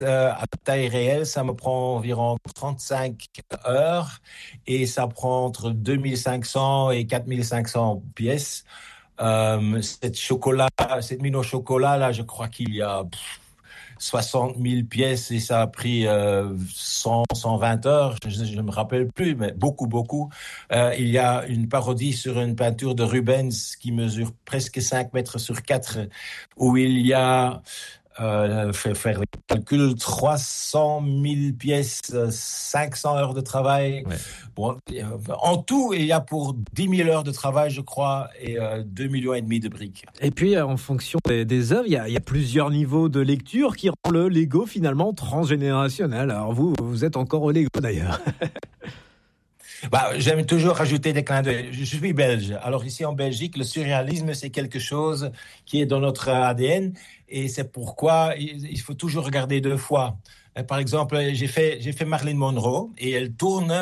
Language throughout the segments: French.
à taille réelle, ça me prend environ 35 heures et ça prend entre 2500 et 4500 pièces. Cette mine au chocolat, là, je crois qu'il y a 60 000 pièces et ça a pris 120 heures, je ne me rappelle plus, mais beaucoup, beaucoup. Il y a une parodie sur une peinture de Rubens qui mesure presque 5 mètres sur 4, où il y a faire les calculs, 300 000 pièces, 500 heures de travail. Ouais. Bon, en tout, il y a pour 10 000 heures de travail, je crois, et 2,5 millions de briques. Et puis, en fonction des œuvres, il y a plusieurs niveaux de lecture qui rend le Lego finalement transgénérationnel. Alors vous êtes encore au Lego d'ailleurs. J'aime toujours rajouter des clins d'œil. Je suis belge. Alors ici en Belgique, le surréalisme, c'est quelque chose qui est dans notre ADN et c'est pourquoi il faut toujours regarder deux fois. Par exemple, j'ai fait Marilyn Monroe et elle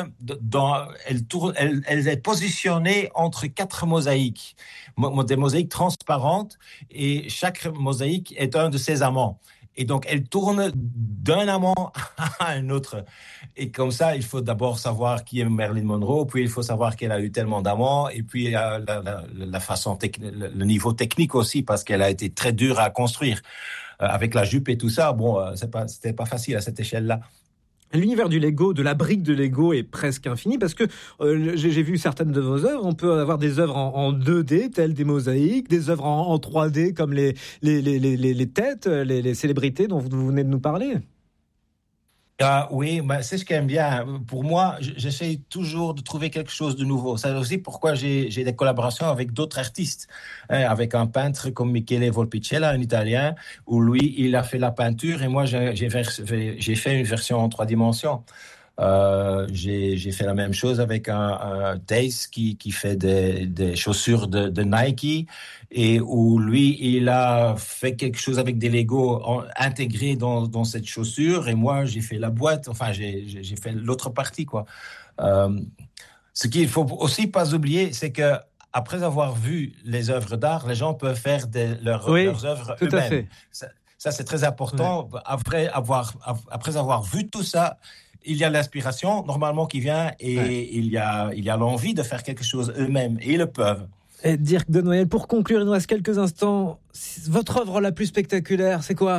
est positionnée entre 4 mosaïques, des mosaïques transparentes, et chaque mosaïque est un de ses amants. Et donc, elle tourne d'un amant à un autre. Et comme ça, il faut d'abord savoir qui est Marilyn Monroe, puis il faut savoir qu'elle a eu tellement d'amants, et puis le niveau technique aussi, parce qu'elle a été très dure à construire. Avec la jupe et tout ça, c'était pas facile à cette échelle-là. L'univers du Lego, de la brique de Lego est presque infini parce que j'ai vu certaines de vos œuvres. On peut avoir des œuvres en 2D, telles des mosaïques, des œuvres en 3D comme les têtes, les célébrités dont vous venez de nous parler. Oui, c'est ce que j'aime bien. Pour moi, j'essaie toujours de trouver quelque chose de nouveau. C'est aussi pourquoi j'ai des collaborations avec d'autres artistes, avec un peintre comme Michele Volpicella, un Italien, où lui, il a fait la peinture et moi, j'ai fait une version en 3 dimensions. J'ai fait la même chose avec un Dace qui fait des chaussures de Nike et où lui, il a fait quelque chose avec des Lego intégrés dans cette chaussure et moi, j'ai fait la boîte. Enfin, j'ai fait l'autre partie, quoi. Ce qu'il faut aussi pas oublier, c'est que après avoir vu les œuvres d'art, les gens peuvent faire leurs œuvres tout eux-mêmes. à fait. Ça, c'est très important. Ouais. Après avoir vu tout ça, il y a l'inspiration normalement qui vient et il y a l'envie de faire quelque chose eux-mêmes et ils le peuvent. Et Dirk de Noël, pour conclure, il nous reste quelques instants. Votre œuvre la plus spectaculaire, c'est quoi ?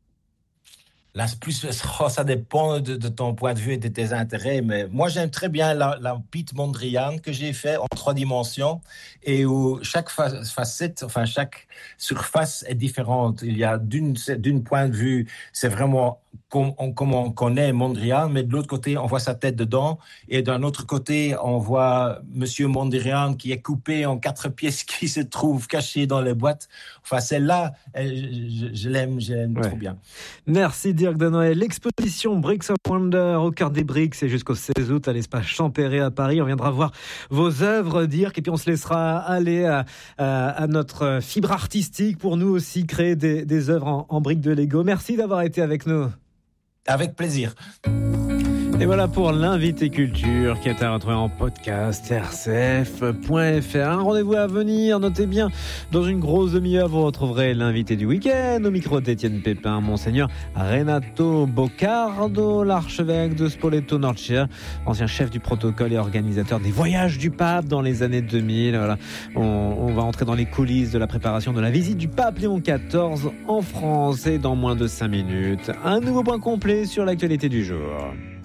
Ça dépend de ton point de vue et de tes intérêts, mais moi j'aime très bien la Piet Mondrian que j'ai fait en 3 dimensions et où chaque facette, enfin chaque surface est différente. Il y a d'une point de vue, c'est vraiment comme on connaît Mondrian, mais de l'autre côté on voit sa tête dedans et d'un autre côté on voit Monsieur Mondrian qui est coupé en 4 pièces qui se trouvent cachées dans les boîtes. Enfin celle-là, je l'aime trop bien. Merci Dirk de Noël. L'exposition Bricks of Wonder au cœur des briques, c'est jusqu'au 16 août à l'espace Champéret à Paris. On viendra voir vos œuvres, Dirk, et puis on se laissera aller à notre fibre artistique pour nous aussi créer des œuvres en briques de Lego. Merci d'avoir été avec nous. Avec plaisir. Et voilà pour l'invité culture qui est à retrouver en podcast rcf.fr. Un rendez-vous à venir, notez bien, dans une grosse demi-heure, vous retrouverez l'invité du week-end au micro d'Étienne Pépin, Monseigneur Renato Boccardo, l'archevêque de Spoleto Nordshire, ancien chef du protocole et organisateur des voyages du pape dans les années 2000. Voilà. On va entrer dans les coulisses de la préparation de la visite du pape Léon XIV en France et dans moins de 5 minutes. Un nouveau point complet sur l'actualité du jour.